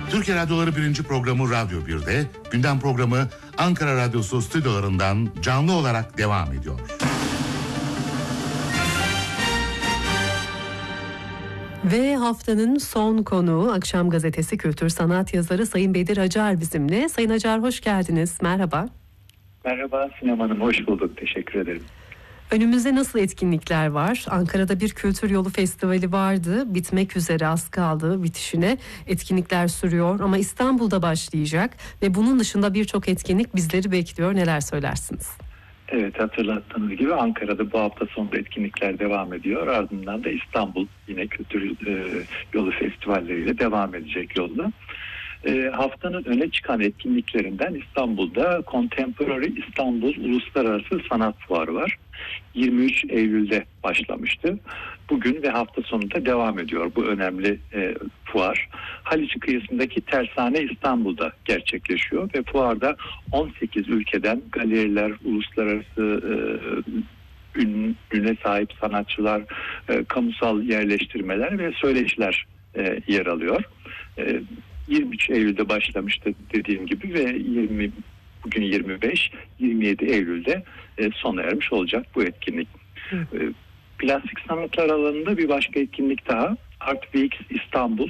Türkiye Radyoları 1. programı Radyo 1'de, gündem programı Ankara Radyosu stüdyolarından canlı olarak devam ediyor. Ve haftanın son konuğu Akşam Gazetesi kültür sanat yazarı Sayın Bedir Acar bizimle. Sayın Acar hoş geldiniz. Merhaba. Merhaba Sinem Hanım, hoş bulduk. Teşekkür ederim. Önümüzde nasıl etkinlikler var? Ankara'da bir kültür yolu festivali vardı. Bitmek üzere, az kaldı bitişine. Etkinlikler sürüyor ama İstanbul'da başlayacak ve bunun dışında birçok etkinlik bizleri bekliyor. Neler söylersiniz? Evet, hatırlattığınız gibi Ankara'da bu hafta sonu etkinlikler devam ediyor. Ardından da İstanbul yine kültür yolu festivalleriyle devam edecek yolda. Haftanın öne çıkan etkinliklerinden İstanbul'da Contemporary İstanbul Uluslararası Sanat Fuarı var. 23 Eylül'de başlamıştı. Bugün ve hafta sonunda devam ediyor bu önemli fuar. Haliç kıyısındaki Tersane İstanbul'da gerçekleşiyor ve fuarda 18 ülkeden galeriler, uluslararası ününe sahip sanatçılar, kamusal yerleştirmeler ve söyleşiler yer alıyor. 23 Eylül'de başlamıştı dediğim gibi ve bugün 25-27 Eylül'de sona ermiş olacak bu etkinlik. Plastik sanatlar alanında bir başka etkinlik daha, Art Weeks İstanbul.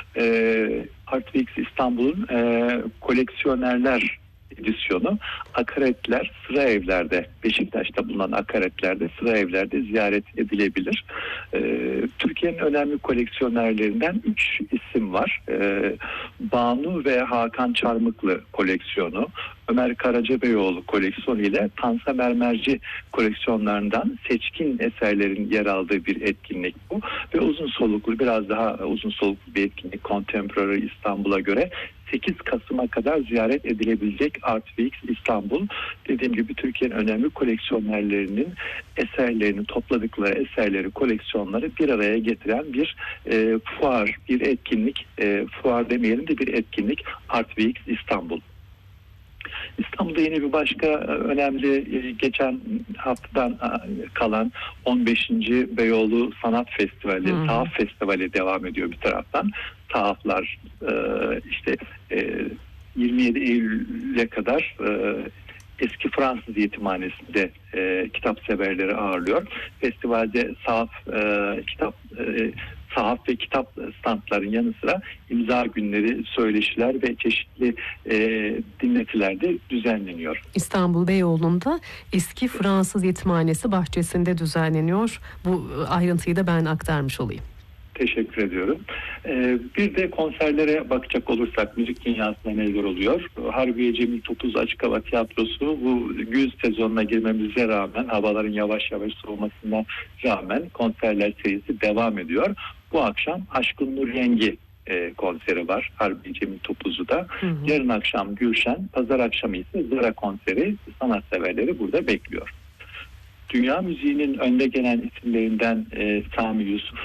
Art Weeks İstanbul'un koleksiyonerler edisyonu akaretler sıra evlerde, Beşiktaş'ta bulunan akaretlerde sıra evlerde ziyaret edilebilir. Türkiye'nin önemli koleksiyonerlerinden 3 isim var. Banu ve Hakan Çarmıklı koleksiyonu, Ömer Karacabeyoğlu koleksiyonu ile Tansa Mermerci koleksiyonlarından seçkin eserlerin yer aldığı bir etkinlik bu. Ve uzun soluklu, biraz daha uzun soluklu bir etkinlik Contemporary İstanbul'a göre 8 Kasım'a kadar ziyaret edilebilecek Art Weeks İstanbul. Dediğim gibi Türkiye'nin önemli koleksiyonerlerinin eserlerini, topladıkları eserleri, koleksiyonları bir araya getiren bir fuar, bir etkinlik. Fuar demeyelim de bir etkinlik Art Weeks İstanbul. İstanbul'da yine bir başka önemli geçen haftadan kalan 15. Beyoğlu Sanat Festivali, Tahaf Festivali devam ediyor bir taraftan. Tahaflar 27 Eylül'e kadar eski Fransız yetimhanesinde kitap severleri ağırlıyor. Festivalde sahaf ve kitap standların yanı sıra imza günleri, söyleşiler ve çeşitli dinletiler de düzenleniyor. İstanbul Beyoğlu'nda eski Fransız yetimhanesi bahçesinde düzenleniyor. Bu ayrıntıyı da ben aktarmış olayım. Teşekkür ediyorum. Bir de konserlere bakacak olursak müzik dünyasında neler oluyor? Harbiye Cemil Topuz Açık Hava Tiyatrosu bu güz sezonuna girmemize rağmen, havaların yavaş yavaş soğumasına rağmen konserler serisi devam ediyor. Bu akşam Aşkın Nur Yengi konseri var Harbiye Cemil Topuz'da. Yarın akşam Gülşen, pazar akşamı ise Zara konseri, sanatseverleri burada bekliyor. Dünya müziğinin önde gelen isimlerinden Sami Yusuf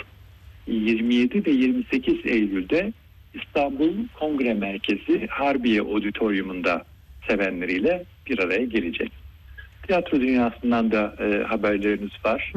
27 ve 28 Eylül'de İstanbul Kongre Merkezi Harbiye Auditorium'unda sevenleriyle bir araya gelecek. Tiyatro dünyasından da haberleriniz var.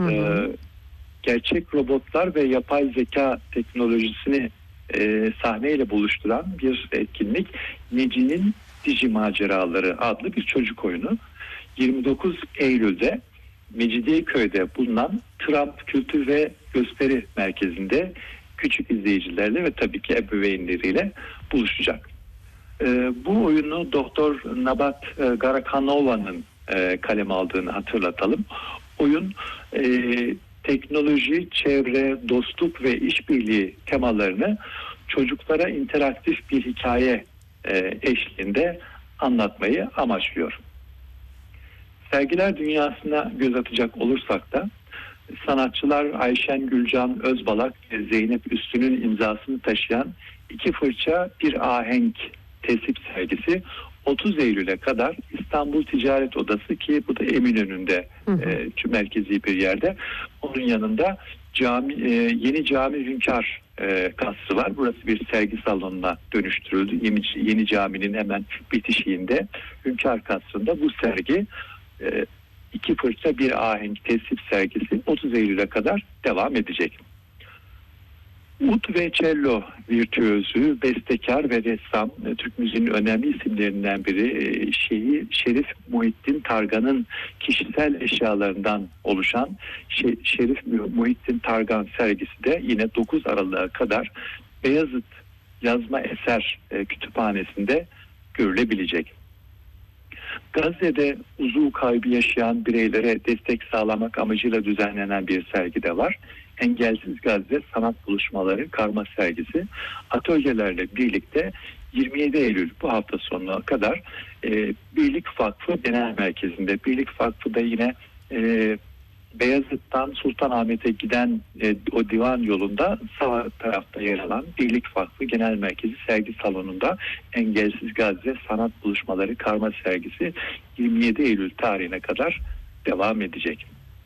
Gerçek robotlar ve yapay zeka teknolojisini sahneyle buluşturan bir etkinlik, Neci'nin Digi Maceraları adlı bir çocuk oyunu. 29 Eylül'de Mecidiyeköy'de bulunan Trump Kültür ve Gösteri Merkezi'nde küçük izleyicilerle ve tabii ki ebeveynleriyle buluşacak. Bu oyunu Doktor Nabat Garakanova'nın kaleme aldığını hatırlatalım. Oyun teknoloji, çevre, dostluk ve işbirliği temalarını çocuklara interaktif bir hikaye eşliğinde anlatmayı amaçlıyor. Sergiler dünyasına göz atacak olursak da sanatçılar Ayşen Gülcan Özbalak ve Zeynep Üstün'ün imzasını taşıyan İki Fırça Bir Ahenk tesip sergisi 30 Eylül'e kadar İstanbul Ticaret Odası, ki bu da Eminönü'nde merkezi bir yerde. Onun yanında Yeni Cami Hünkar kasrı var. Burası bir sergi salonuna dönüştürüldü. Yeni Cami'nin hemen bitişiğinde Hünkar kasrında bu sergi İki Fırça Bir Ahenk tesip sergisi 30 Eylül'e kadar devam edecek. Ud ve cello virtüözü, bestekar ve ressam, Türk müziğinin önemli isimlerinden biri, Şerif Muhittin Targan'ın kişisel eşyalarından oluşan Şerif Muhittin Targan sergisi de yine 9 Aralık'a kadar Beyazıt Yazma Eser Kütüphanesi'nde görülebilecek. Gazze'de uzuv kaybı yaşayan bireylere destek sağlamak amacıyla düzenlenen bir sergi de var. Engelsiz Gazze Sanat Buluşmaları Karma sergisi atölyelerle birlikte 27 Eylül bu hafta sonuna kadar Birlik Vakfı Genel Merkezi'nde. Birlik Vakfı da yine Beyazıt'tan Sultanahmet'e giden o divan yolunda sağ tarafta yer alan Birlik Vakfı Genel Merkezi sergi salonunda Engelsiz Gazze Sanat Buluşmaları Karma sergisi 27 Eylül tarihine kadar devam edecek.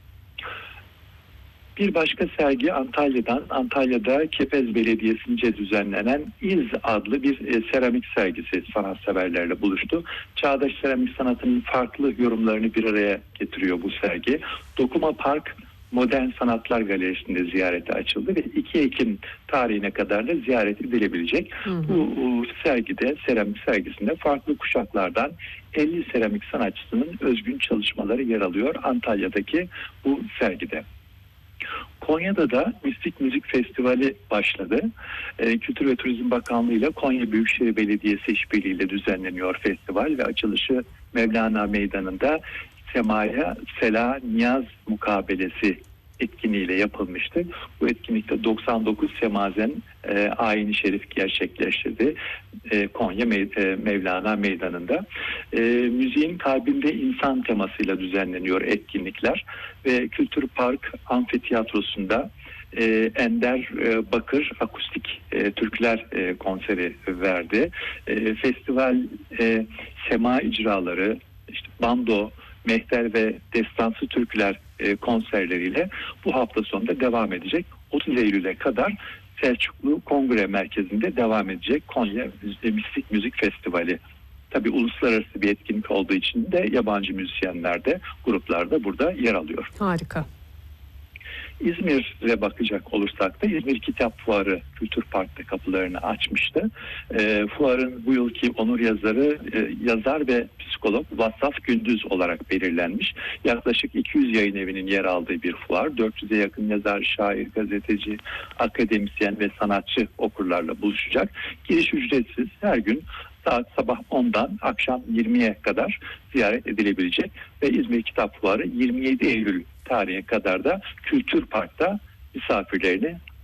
Bir başka sergi Antalya'da Kepez Belediyesi'nce düzenlenen İz adlı bir seramik sergisi sanatseverlerle buluştu. Çağdaş seramik sanatının farklı yorumlarını bir araya getiriyor bu sergi. Dokuma Park Modern Sanatlar Galerisi'nde ziyarete açıldı ve 2 Ekim tarihine kadar da ziyaret edilebilecek. Bu sergide, seramik sergisinde farklı kuşaklardan 50 seramik sanatçısının özgün çalışmaları yer alıyor Antalya'daki bu sergide. Konya'da da Mistik Müzik Festivali başladı. Kültür ve Turizm Bakanlığı ile Konya Büyükşehir Belediyesi işbirliğiyle düzenleniyor festival ve açılışı Mevlana Meydanı'nda Semaya Sela Niyaz mukabelesi etkinliğiyle yapılmıştı. Bu etkinlikte 99 semazen ayin-i şerif gerçekleştirdi Konya Mevlana Meydanı'nda. Müziğin kalbinde insan temasıyla düzenleniyor etkinlikler ve Kültür Park Amfiteyatrosu'nda Ender Bakır akustik türküler konseri verdi. Festival sema icraları, işte bando, mehter ve destansı türküler konserleriyle bu hafta sonunda devam edecek. 30 Eylül'e kadar Selçuklu Kongre Merkezi'nde devam edecek Konya Mistik Müzik Festivali. Tabii uluslararası bir etkinlik olduğu için de yabancı müzisyenler de, gruplar da burada yer alıyor. Harika. İzmir'e bakacak olursak da İzmir Kitap Fuarı Kültür Park'ta kapılarını açmıştı. Fuarın bu yılki onur yazarı yazar ve psikolog Vassaf Gündüz olarak belirlenmiş. Yaklaşık 200 yayın evinin yer aldığı bir fuar. 400'e yakın yazar, şair, gazeteci, akademisyen ve sanatçı okurlarla buluşacak. Giriş ücretsiz, her gün saat sabah 10'dan akşam 20'ye kadar ziyaret edilebilecek ve İzmir Kitap Fuarı 27 Eylül tarihe kadar da Kültür Park'ta misafirlerini